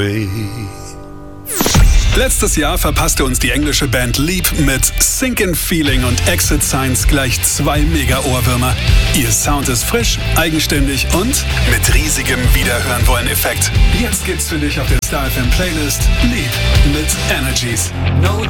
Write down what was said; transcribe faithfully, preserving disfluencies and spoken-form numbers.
Letztes Jahr verpasste uns die englische Band Leap mit Sinkin' Feeling und Exit Signs gleich zwei Mega-Ohrwürmer. Ihr Sound ist frisch, eigenständig und mit riesigem Wiederhören-Wollen-Effekt. Jetzt gibt's für dich auf der Star F M Playlist Leap mit Energies. No